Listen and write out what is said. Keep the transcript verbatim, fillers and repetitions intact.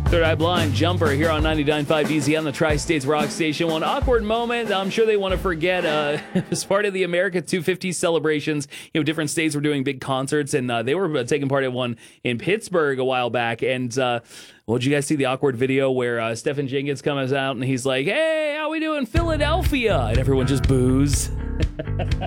Third Eye Blind Jumper here on ninety-nine point five D Z on the Tri-States Rock Station. One awkward moment I'm sure they want to forget. Uh, as part of the America two fifty celebrations, you know, different states were doing big concerts, and uh, they were uh, taking part in one in Pittsburgh a while back. And uh, well, did you guys see the awkward video where uh, Stephen Jenkins comes out and he's like, "Hey, how we doing, Philadelphia?" And everyone just boos.